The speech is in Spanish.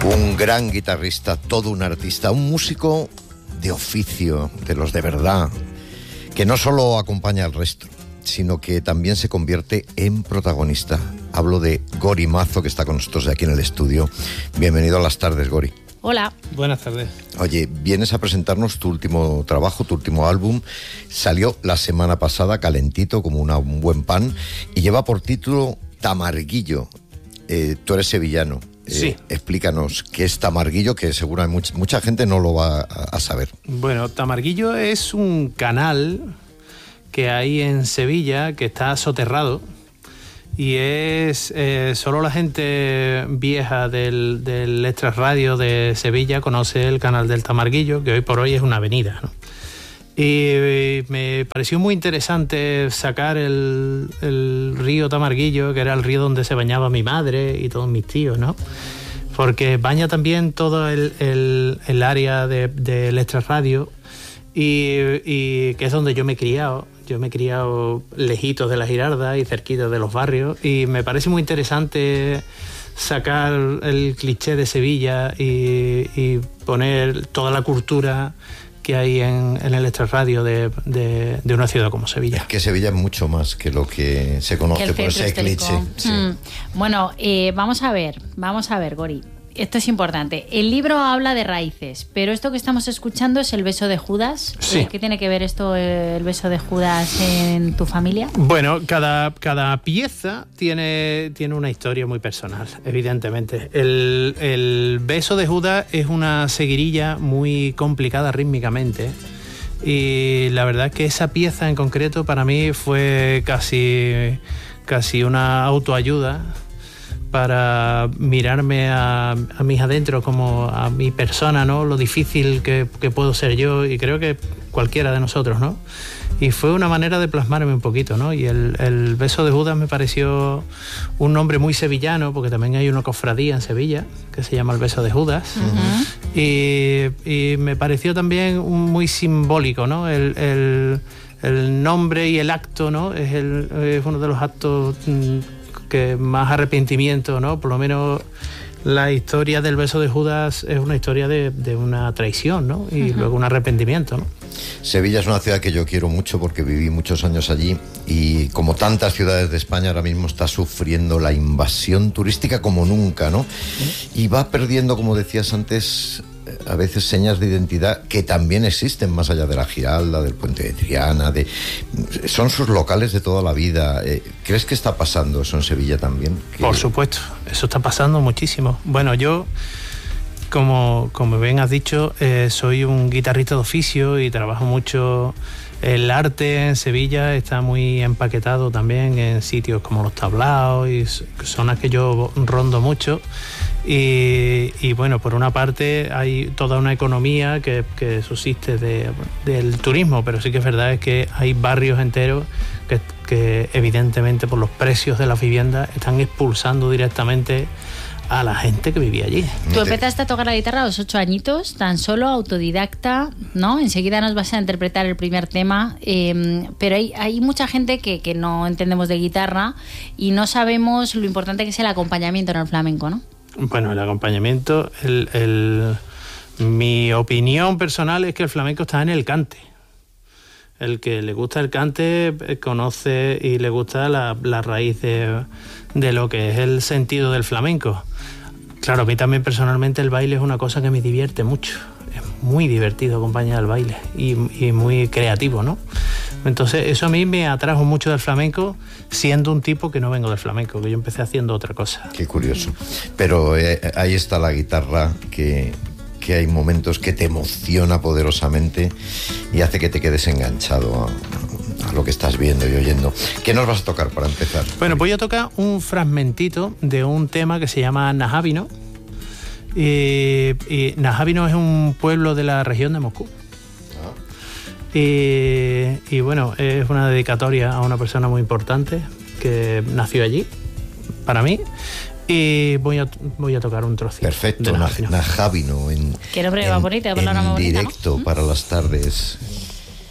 Un gran guitarrista, todo un artista, un músico de oficio, de los de verdad, que no solo acompaña al resto, sino que también se convierte en protagonista. Hablo de Gori Mazo, que está con nosotros aquí en el estudio. Bienvenido a Las Tardes, Gori. Hola. Buenas tardes. Oye, vienes a presentarnos tu último trabajo, tu último álbum. Salió la semana pasada, calentito, como un buen pan, y lleva por título Tamarguillo. Tú eres sevillano. Sí. Explícanos qué es Tamarguillo, que seguro hay mucha gente no lo va a saber. Bueno, Tamarguillo es un canal que hay en Sevilla que está soterrado y es solo la gente vieja del Extra Radio de Sevilla conoce el canal del Tamarguillo, que hoy por hoy es una avenida, ¿no? Y me pareció muy interesante sacar el río Tamarguillo, que era el río donde se bañaba mi madre y todos mis tíos, ¿no? Porque baña también todo el área del Extra Radio y que es donde yo me he criado. Yo me he criado lejitos de la Girarda y cerquita de los barrios, y me parece muy interesante sacar el cliché de Sevilla y poner toda la cultura que hay en el Extra Radio de una ciudad como Sevilla. Es que Sevilla es mucho más que lo que se conoce por ese cliché. Sí. Bueno, vamos a ver, Gori. Esto es importante. El libro habla de raíces, pero esto que estamos escuchando es el beso de Judas. Sí. ¿Qué tiene que ver esto, el beso de Judas, en tu familia? Bueno, cada pieza tiene una historia muy personal, evidentemente. El beso de Judas es una seguirilla muy complicada rítmicamente, y la verdad es que esa pieza en concreto para mí fue casi una autoayuda para mirarme a mis adentro, como a mi persona, ¿no? Lo difícil que puedo ser yo, y creo que cualquiera de nosotros, ¿no? Y fue una manera de plasmarme un poquito, ¿no? Y el beso de Judas me pareció un nombre muy sevillano, porque también hay una cofradía en Sevilla que se llama el beso de Judas. Uh-huh. Y me pareció también muy simbólico, ¿no? El nombre y el acto, ¿no? Es uno de los actos que más arrepentimiento, ¿no? Por lo menos la historia del beso de Judas es una historia de una traición, ¿no? Y uh-huh. Luego un arrepentimiento, ¿no? Sevilla es una ciudad que yo quiero mucho porque viví muchos años allí, y como tantas ciudades de España ahora mismo está sufriendo la invasión turística como nunca, ¿no? Y va perdiendo, como decías antes, a veces señas de identidad que también existen más allá de la Giralda, del Puente de Triana, son sus locales de toda la vida. ¿Crees que está pasando eso en Sevilla también? Por supuesto, eso está pasando muchísimo. Bueno, yo, como bien has dicho, soy un guitarrista de oficio y trabajo mucho. El arte en Sevilla está muy empaquetado también en sitios como Los Tablaos y zonas que yo rondo mucho. Y bueno, por una parte hay toda una economía que subsiste del turismo, pero sí que es verdad es que hay barrios enteros que evidentemente por los precios de las viviendas están expulsando directamente a la gente que vivía allí. Tú empezaste a tocar la guitarra a los 8 añitos, tan solo autodidacta, ¿no? Enseguida nos vas a interpretar el primer tema, pero hay mucha gente que no entendemos de guitarra y no sabemos lo importante que es el acompañamiento en el flamenco, ¿no? Bueno, el acompañamiento, mi opinión personal es que el flamenco está en el cante. El que le gusta el cante conoce y le gusta la raíz de lo que es el sentido del flamenco. Claro, a mí también personalmente el baile es una cosa que me divierte mucho. Es muy divertido acompañar al baile y muy creativo, ¿no? Entonces eso a mí me atrajo mucho del flamenco, siendo un tipo que no vengo del flamenco, que yo empecé haciendo otra cosa. Qué curioso. Pero ahí está la guitarra que hay momentos que te emociona poderosamente y hace que te quedes enganchado a lo que estás viendo y oyendo. ¿Qué nos vas a tocar para empezar? Bueno, voy a tocar un fragmentito de un tema que se llama Najábino. Y Najábino es un pueblo de la región de Moscú. Y bueno, es una dedicatoria a una persona muy importante que nació allí, para mí. Y voy a tocar un trocito. Perfecto, Najábino en bonita, directo, ¿no? Para Las Tardes.